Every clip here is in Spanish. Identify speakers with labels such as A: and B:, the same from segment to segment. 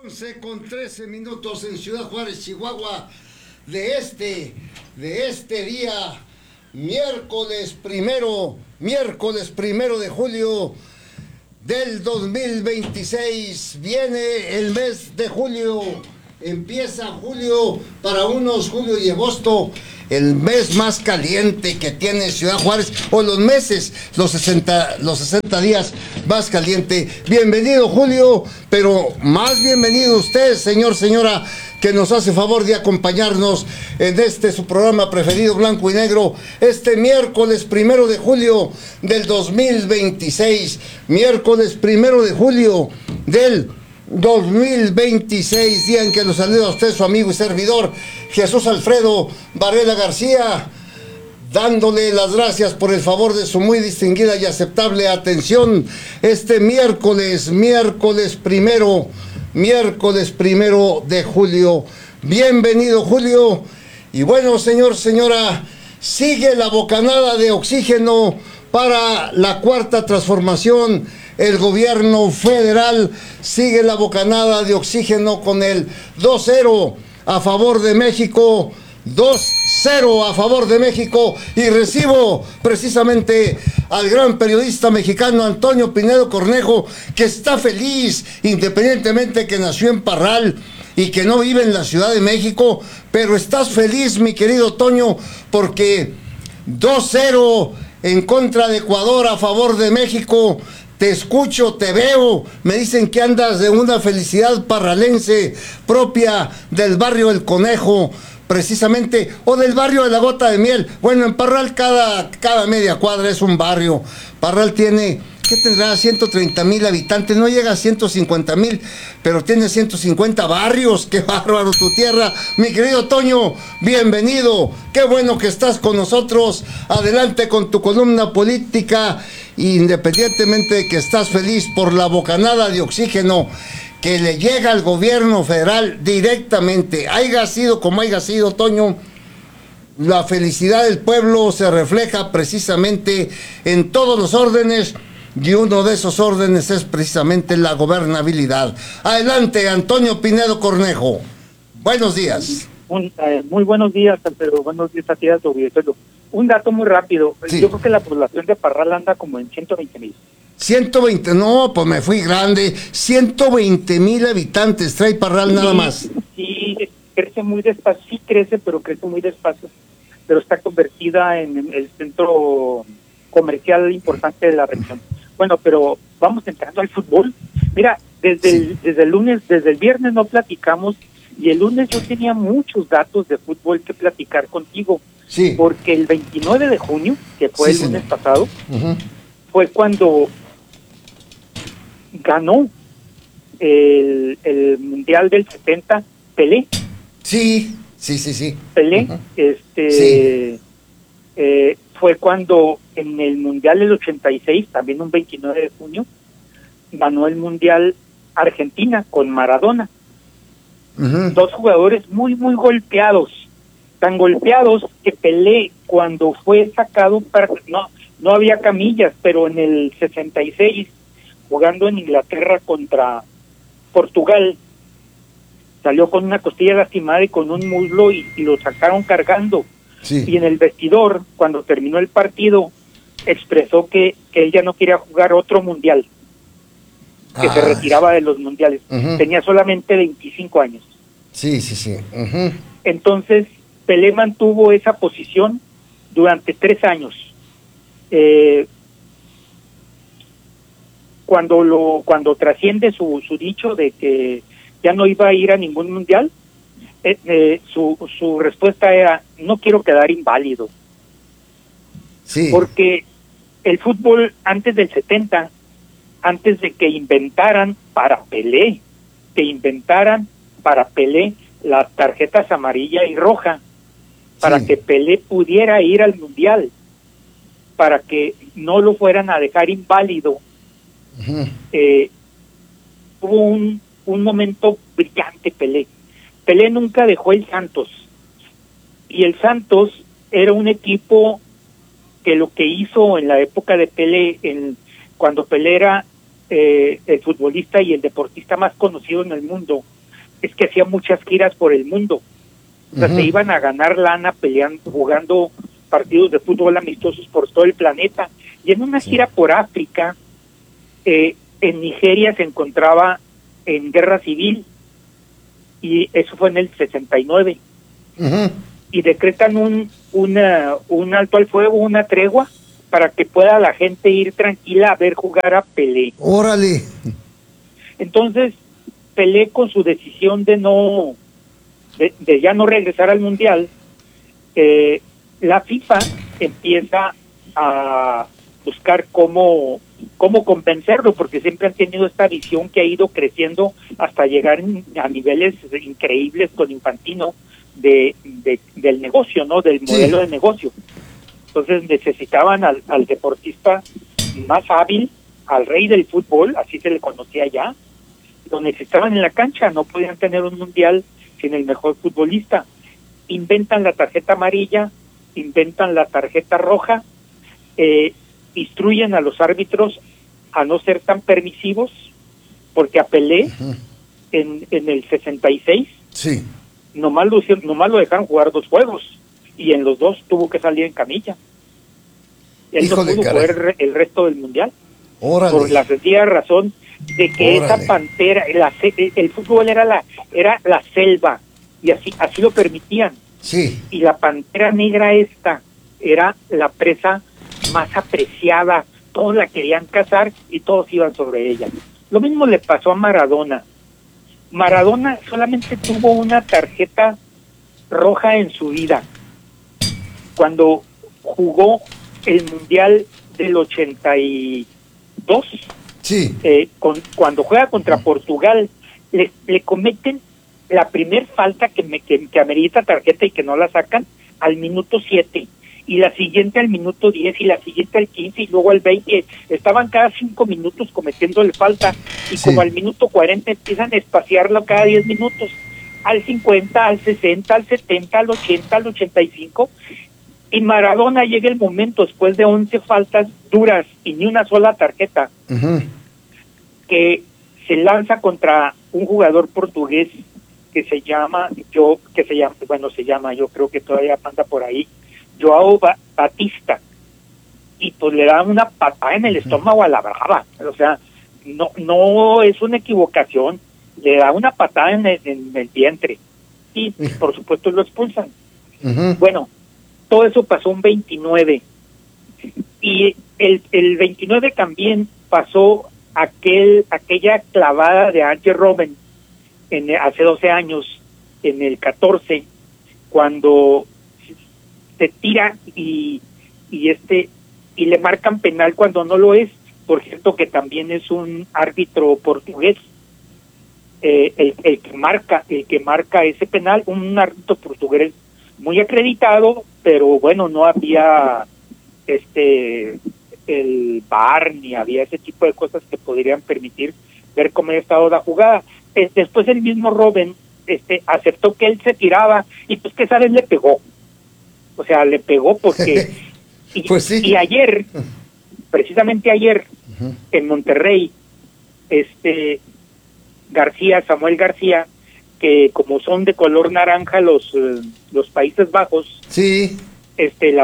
A: 11:13 en Ciudad Juárez, Chihuahua, de este día, miércoles primero de julio del 2026. Viene el mes de julio, empieza julio, para unos julio y agosto, el mes más caliente que tiene Ciudad Juárez, o los meses, los 60 días más caliente. Bienvenido Julio, pero más bienvenido usted, señora, que nos hace favor de acompañarnos en su programa preferido, Blanco y Negro, este miércoles 1 de julio del 2026, miércoles 1 de julio del 2026, día en que los saluda a usted su amigo y servidor Jesús Alfredo Varela García, dándole las gracias por el favor de su muy distinguida y aceptable atención este miércoles primero de julio. Bienvenido Julio. Y bueno, señora, sigue la bocanada de oxígeno para la cuarta transformación. El gobierno federal sigue la bocanada de oxígeno con el 2-0 a favor de México, 2-0 a favor de México, y recibo precisamente al gran periodista mexicano Antonio Pinedo Cornejo, que está feliz, independientemente que nació en Parral y que no vive en la Ciudad de México, pero estás feliz, mi querido Toño, porque 2-0 en contra de Ecuador a favor de México. Te escucho, te veo, me dicen que andas de una felicidad parralense propia del barrio El Conejo, precisamente, o del barrio de la Gota de Miel. Bueno, en Parral cada media cuadra es un barrio. Parral tiene, ¿qué tendrá? 130,000 habitantes, no llega a 150,000, pero tiene 150 barrios. ¡Qué bárbaro tu tierra! Mi querido Toño, bienvenido, qué bueno que estás con nosotros. Adelante con tu columna política, independientemente de que estás feliz por la bocanada de oxígeno que le llega al gobierno federal directamente. Haya sido como haya sido, Toño, la felicidad del pueblo se refleja precisamente en todos los órdenes, y uno de esos órdenes es precisamente la gobernabilidad. Adelante, Antonio Pinedo Cornejo. Buenos días.
B: Muy buenos días, pero buenos días a ti, a tu auditorio. Un dato muy rápido. Sí. Yo creo que la población de Parral anda como en 120,000.
A: 120, no, pues me fui grande. 120,000 habitantes trae Parral, nada más.
B: Sí, crece muy despacio, sí crece, pero crece muy despacio. Pero está convertida en el centro comercial importante de la región. Bueno, pero vamos entrando al fútbol. Mira, desde el viernes no platicamos, y el lunes yo tenía muchos datos de fútbol que platicar contigo.
A: Sí.
B: Porque el 29 de junio, que fue el lunes pasado, fue cuando ganó el Mundial del 70 Pelé.
A: Sí.
B: Pelé, fue cuando en el Mundial del 86, también un 29 de junio, ganó el Mundial Argentina con Maradona. Dos jugadores muy golpeados, tan golpeados que Pelé, cuando fue sacado, no había camillas, pero en el 66, jugando en Inglaterra contra Portugal, salió con una costilla lastimada y con un muslo, y lo sacaron cargando.
A: Sí.
B: Y en el vestidor, cuando terminó el partido, expresó que él ya no quería jugar otro mundial, que se retiraba de los mundiales. Tenía solamente 25 años.
A: Sí.
B: Entonces, Pelé mantuvo esa posición durante 3 años. Cuando trasciende su dicho de que ya no iba a ir a ningún mundial, su respuesta era: no quiero quedar inválido.
A: Sí.
B: Porque el fútbol antes del 70, antes de que inventaran para Pelé las tarjetas amarilla y roja, para que Pelé pudiera ir al mundial, para que no lo fueran a dejar inválido, hubo un momento brillante. Pelé nunca dejó el Santos, y el Santos era un equipo que lo que hizo en la época de Pelé, cuando Pelé era el futbolista y el deportista más conocido en el mundo, es que hacía muchas giras por el mundo. O sea, se iban a ganar lana peleando, jugando partidos de fútbol amistosos por todo el planeta. Y en una gira por África, en Nigeria se encontraba en guerra civil, y eso fue en el 69. Y decretan un alto al fuego, una tregua, para que pueda la gente ir tranquila a ver jugar a Pelé.
A: ¡Órale!
B: Entonces, Pelé, con su decisión de ya no regresar al Mundial, la FIFA empieza a buscar cómo convencerlo, porque siempre han tenido esta visión que ha ido creciendo hasta llegar a niveles increíbles con Infantino del negocio, ¿no? Del modelo de negocio. Entonces necesitaban al deportista más hábil, al rey del fútbol, así se le conocía ya. Lo necesitaban en la cancha, no podían tener un mundial sin el mejor futbolista. Inventan la tarjeta amarilla, inventan la tarjeta roja, instruyen a los árbitros a no ser tan permisivos, porque a Pelé en el 66 nomás lo dejaron jugar 2 juegos, y en los 2 tuvo que salir en camilla. Él no pudo jugar el resto del mundial.
A: ¡Órale!
B: Por la sencilla razón de que esa pantera, el fútbol era la selva, y así lo permitían. Y la pantera negra esta era la presa más apreciada, todos la querían cazar y todos iban sobre ella. Lo mismo le pasó a Maradona. Maradona solamente tuvo una tarjeta roja en su vida, cuando jugó el Mundial del 82. Cuando juega contra Portugal, le cometen la primer falta que amerita tarjeta y que no la sacan al minuto 7, y la siguiente al minuto 10, y la siguiente al 15, y luego al 20. Estaban cada 5 minutos cometiéndole falta, y como al minuto 40 empiezan a espaciarlo cada 10 minutos, al 50, al 60, al 70, al 80, al 85, y Maradona llega el momento, después de 11 faltas duras y ni una sola tarjeta, que se lanza contra un jugador portugués yo creo que todavía anda por ahí, Joao Batista, y pues le dan una patada en el estómago a la brava. O sea, no es una equivocación, le da una patada en el vientre, y por supuesto lo expulsan. Bueno, todo eso pasó un 29, y el 29 también pasó aquella clavada de Arjen Robben hace 12 años, en el 14, cuando se tira y le marcan penal cuando no lo es. Por cierto, que también es un árbitro portugués el que marca ese penal, un árbitro portugués muy acreditado, pero bueno, no había el VAR, ni había ese tipo de cosas que podrían permitir ver cómo había estado la jugada. Después el mismo Robben aceptó que él se tiraba, y pues que sabes, le pegó. O sea, le pegó porque y ayer, precisamente ayer, en Monterrey, Samuel García, que como son de color naranja los Países Bajos, la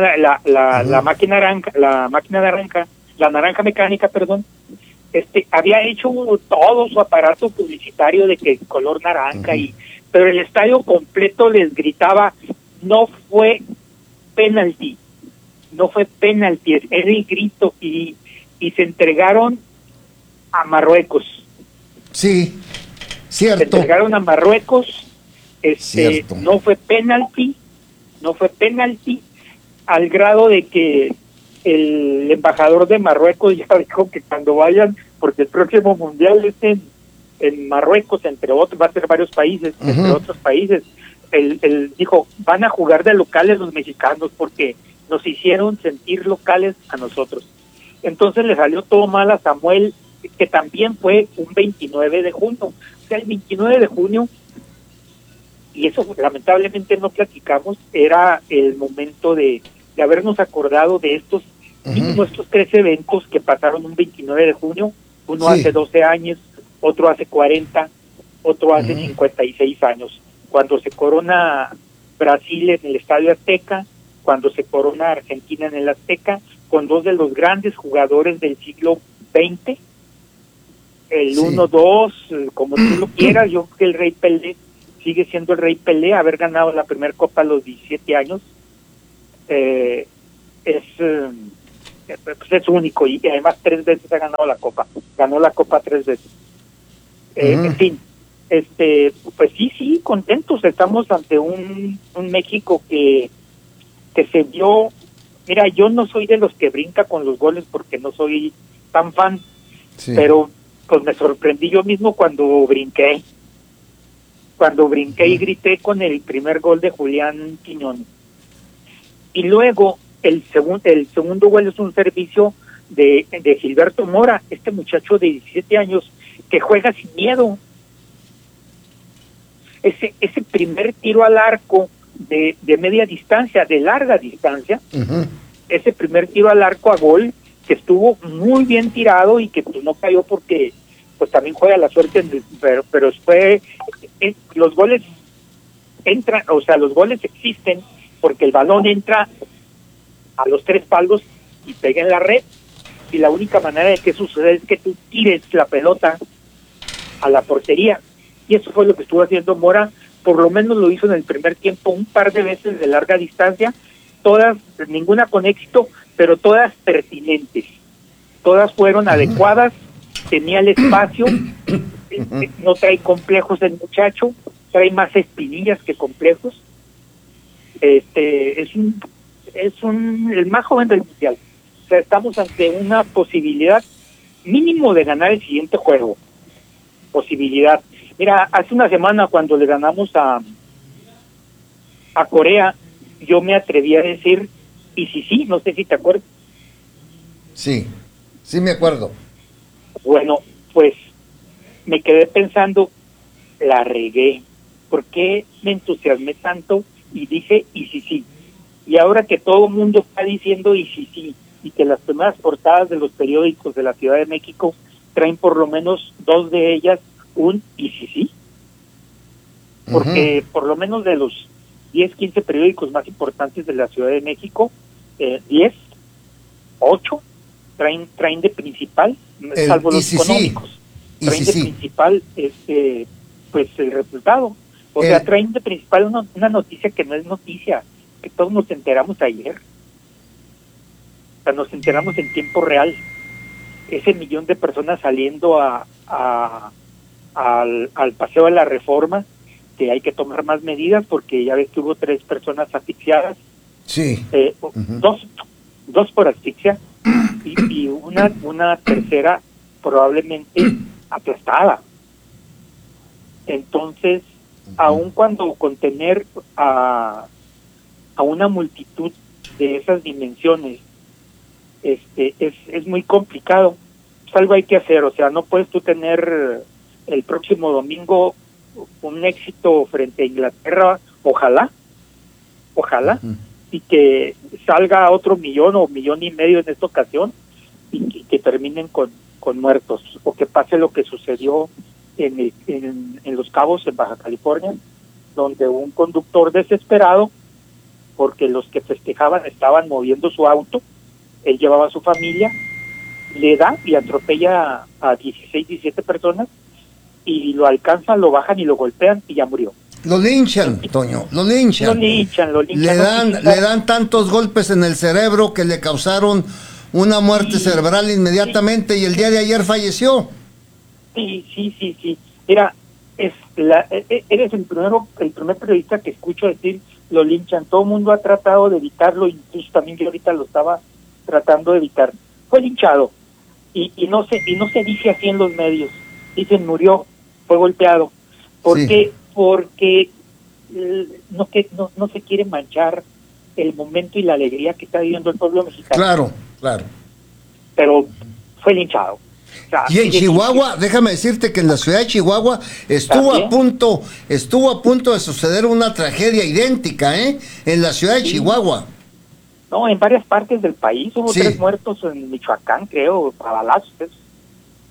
B: naranja mecánica, perdón, había hecho todo su aparato publicitario de que color naranja, pero el estadio completo les gritaba: no fue penalti, era el grito, y se entregaron a Marruecos.
A: Cierto.
B: Se entregaron a Marruecos, no fue penalti, al grado de que el embajador de Marruecos ya dijo que cuando vayan, porque el próximo mundial es en Marruecos, entre otros, va a ser varios países, entre otros países, él dijo: van a jugar de locales los mexicanos porque nos hicieron sentir locales a nosotros. Entonces le salió todo mal a Samuel, que también fue un 29 de junio. O sea, el 29 de junio, y eso lamentablemente no platicamos, era el momento de habernos acordado de estos nuestros 3 eventos que pasaron un 29 de junio, Uno
A: Sí.
B: hace 12 años, otro hace 40, otro hace 56 años. Cuando se corona Brasil en el Estadio Azteca, cuando se corona Argentina en el Azteca, con dos de los grandes jugadores del siglo XX, el
A: Sí.
B: 1-2, como tú lo quieras. Yo creo que el Rey Pelé sigue siendo el Rey Pelé, haber ganado la primera Copa a los 17 años, pues es único, y además 3 veces ha ganado la Copa, ganó la Copa 3 veces. En fin, pues sí, contentos, estamos ante un México que se vio. Mira, yo no soy de los que brinca con los goles porque no soy tan fan,
A: Sí.
B: pero pues me sorprendí yo mismo cuando brinqué y grité con el primer gol de Julián Quiñones. Y luego el segundo gol es un servicio de Gilberto Mora, este muchacho de 17 años que juega sin miedo. Ese primer tiro al arco de media distancia, de larga distancia, ese primer tiro al arco a gol, que estuvo muy bien tirado y que pues no cayó porque pues también juega la suerte, pero fue, los goles entran, o sea, los goles existen porque el balón entra a los 3 palos y pega en la red, y la única manera de que suceda es que tú tires la pelota a la portería, y eso fue lo que estuvo haciendo Mora. Por lo menos lo hizo en el primer tiempo un par de veces de larga distancia, todas, ninguna con éxito, pero todas pertinentes, todas fueron adecuadas, tenía el espacio, no trae complejos el muchacho, trae más espinillas que complejos. Es el más joven del mundial. O sea, estamos ante una posibilidad mínimo de ganar el siguiente juego. Posibilidad. Mira, hace una semana cuando le ganamos a Corea, yo me atreví a decir, y sí, no sé si te acuerdas.
A: Sí, sí me acuerdo.
B: Bueno, pues me quedé pensando, la regué. ¿Por qué me entusiasmé tanto y dije, y sí? Y ahora que todo el mundo está diciendo, y sí, y que las primeras portadas de los periódicos de la Ciudad de México traen por lo menos 2 de ellas un y sí, porque por lo menos de los 10, 15 periódicos más importantes de la Ciudad de México, 10, 8 traen de principal, salvo los económicos, traen de principal pues el resultado. O sea, traen de principal una noticia que no es noticia, que todos nos enteramos ayer. O sea, nos enteramos en tiempo real. Ese millón de personas saliendo al Paseo de la Reforma, que hay que tomar más medidas porque ya ves que hubo 3 personas asfixiadas.
A: Sí.
B: Dos por asfixia y una tercera probablemente aplastada. Entonces, aun cuando contener a una multitud de esas dimensiones es muy complicado, pues algo hay que hacer. O sea, no puedes tú tener el próximo domingo un éxito frente a Inglaterra, ojalá, y que salga otro 1 millón o 1,5 millones en esta ocasión, y que terminen con muertos, o que pase lo que sucedió en Los Cabos, en Baja California, donde un conductor desesperado, porque los que festejaban estaban moviendo su auto, él llevaba a su familia, le da y atropella a 16, 17 personas, y lo alcanzan, lo bajan y lo golpean y ya murió.
A: Lo linchan, Toño, lo linchan. Le dan tantos golpes en el cerebro que le causaron una muerte cerebral inmediatamente, y el día de ayer falleció.
B: Sí. Mira, eres el primer periodista que escucho decir lo linchan. Todo el mundo ha tratado de evitarlo, incluso también yo ahorita lo estaba tratando de evitar. Fue linchado y no se dice así en los medios. Dicen murió, fue golpeado. ¿Por qué? Porque no se quiere manchar el momento y la alegría que está viviendo el pueblo mexicano.
A: Claro.
B: Pero fue linchado. O sea,
A: y en Chihuahua, déjame decirte que en la ciudad de Chihuahua estuvo a punto de suceder una tragedia idéntica, en la ciudad de Chihuahua.
B: No, en varias partes del país hubo 3 muertos en Michoacán, creo, a balazos.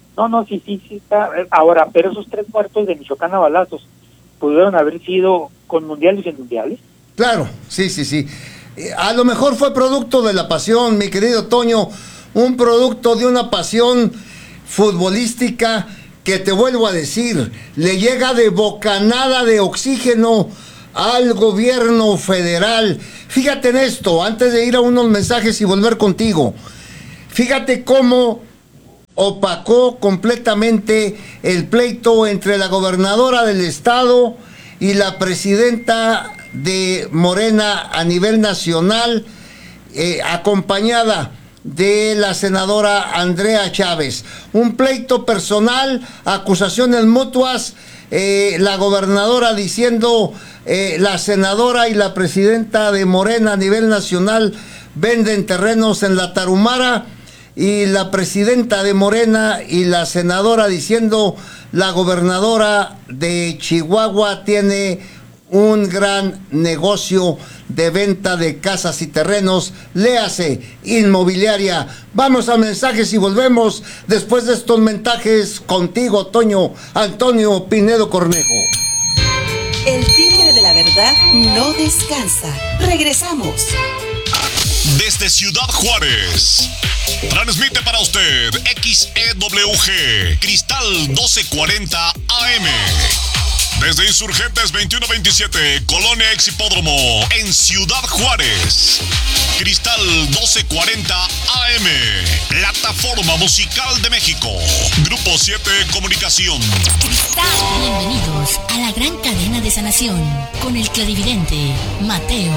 B: No, sí está. Ahora, pero esos 3 muertos de Michoacán a balazos pudieron haber sido con mundiales y mundiales.
A: Claro, sí. A lo mejor fue producto de la pasión, mi querido Toño, un producto de una pasión futbolística que, te vuelvo a decir, le llega de bocanada de oxígeno al gobierno federal. Fíjate en esto, antes de ir a unos mensajes y volver contigo. Fíjate cómo opacó completamente el pleito entre la gobernadora del estado y la presidenta de Morena a nivel nacional, acompañada de la senadora Andrea Chávez. Un pleito personal, acusaciones mutuas, la gobernadora diciendo la senadora y la presidenta de Morena a nivel nacional venden terrenos en la Tarahumara, y la presidenta de Morena y la senadora diciendo la gobernadora de Chihuahua tiene un gran negocio de venta de casas y terrenos, léase, inmobiliaria. Vamos a mensajes y volvemos después de estos mensajes contigo, Toño Antonio Pinedo Cornejo.
C: El timbre de la verdad no descansa. Regresamos.
D: Desde Ciudad Juárez, transmite para usted XEWG Cristal 1240 AM. Desde Insurgentes 2127, Colonia Exhipódromo, en Ciudad Juárez. Cristal 1240 AM, Plataforma Musical de México. Grupo 7 Comunicación.
E: Bienvenidos a la gran cadena de sanación con el clarividente Mateo.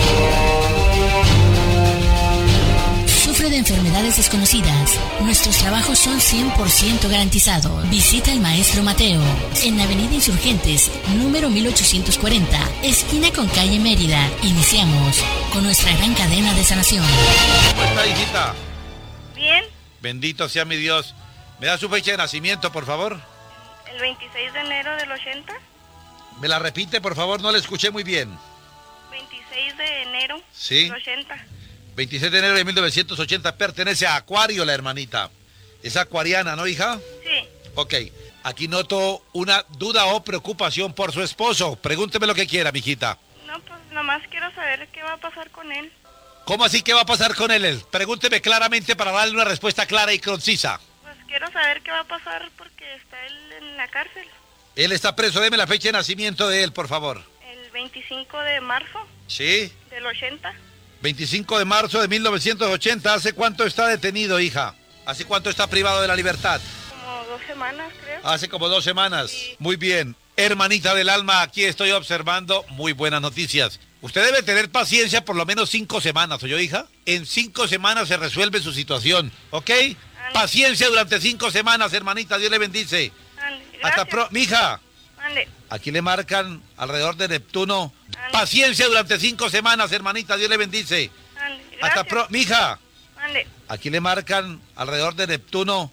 E: Sufre de enfermedades desconocidas. Nuestros trabajos son 100% garantizados. Visita al maestro Mateo en Avenida Insurgentes, número 1840, esquina con calle Mérida. Iniciamos con nuestra gran cadena de sanación.
F: ¿Cómo está, hijita?
G: Bien.
F: Bendito sea mi Dios. ¿Me da su fecha de nacimiento, por favor?
G: El 26 de enero del 80.
F: ¿Me la repite, por favor? No la escuché muy bien.
G: 26 de enero
F: ¿Sí?
G: del 80.
F: 26 de enero de 1980, pertenece a Acuario, la hermanita. Es acuariana, ¿no, hija?
G: Sí.
F: Ok, aquí noto una duda o preocupación por su esposo. Pregúnteme lo que quiera, mijita.
G: No, pues nomás quiero saber qué va a pasar con él.
F: ¿Cómo así? ¿Qué va a pasar con él? Pregúnteme claramente para darle una respuesta clara y concisa.
G: Pues quiero saber qué va a pasar porque está él en la cárcel.
F: Él está preso, deme la fecha de nacimiento de él, por favor.
G: El 25 de marzo.
F: ¿Sí?
G: Del 80.
F: 25 de marzo de 1980, ¿hace cuánto está detenido, hija? ¿Hace cuánto está privado de la libertad?
G: Como 2 semanas, creo.
F: Hace como 2 semanas.
G: Sí.
F: Muy bien. Hermanita del alma, aquí estoy observando muy buenas noticias. Usted debe tener paciencia por lo menos 5 semanas, ¿oyó, hija? En 5 semanas se resuelve su situación, ¿ok?
G: Ande.
F: Paciencia durante 5 semanas, hermanita, Dios le bendice.
G: Ande,
F: Hasta
G: gracias.
F: mija.
G: Ande.
F: Aquí le marcan alrededor de Neptuno.
G: Ande.
F: Paciencia durante 5 semanas, hermanita, Dios le bendice.
G: Ande,
F: Hasta
G: gracias.
F: mija.
G: Ande.
F: Aquí le marcan alrededor de Neptuno.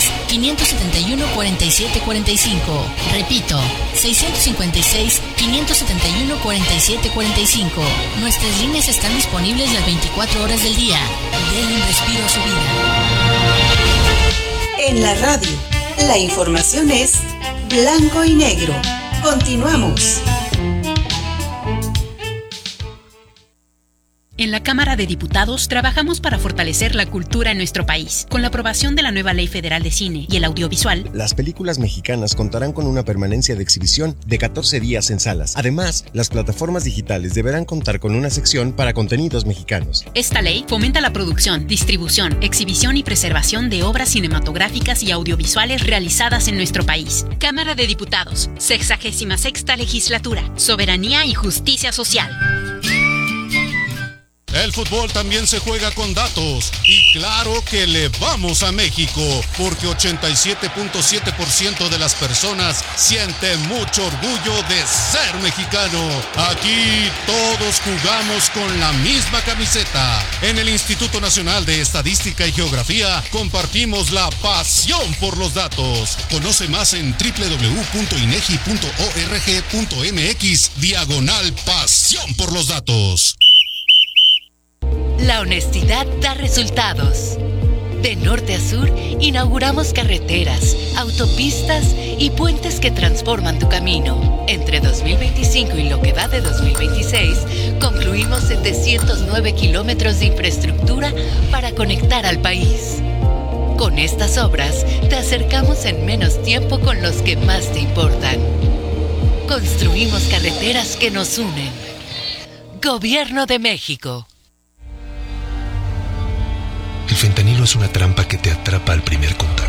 E: 6-571-4745. Repito, 656-571-4745. Nuestras líneas están disponibles las 24 horas del día. Denle un respiro a su vida.
C: En la radio, la información es blanco y negro. Continuamos.
H: En la Cámara de Diputados trabajamos para fortalecer la cultura en nuestro país. Con la aprobación de la nueva Ley Federal de Cine y el Audiovisual,
I: las películas mexicanas contarán con una permanencia de exhibición de 14 días en salas. Además, las plataformas digitales deberán contar con una sección para contenidos mexicanos.
H: esta ley fomenta la producción, distribución, exhibición y preservación de obras cinematográficas y audiovisuales realizadas en nuestro país. Cámara de Diputados, 66ª Legislatura, Soberanía y Justicia Social.
J: El fútbol también se juega con datos y claro que le vamos a México porque 87.7% de las personas sienten mucho orgullo de ser mexicano. Aquí todos jugamos con la misma camiseta. En el Instituto Nacional de Estadística y Geografía compartimos la pasión por los datos. Conoce más en www.inegi.org.mx/pasión por los datos.
K: La honestidad da resultados. De norte a sur, inauguramos carreteras, autopistas y puentes que transforman tu camino. Entre 2025 y lo que va de 2026, concluimos 709 kilómetros de infraestructura para conectar al país. Con estas obras, te acercamos en menos tiempo con los que más te importan. Construimos carreteras que nos unen. Gobierno de México.
L: El fentanilo es una trampa que te atrapa al primer contacto.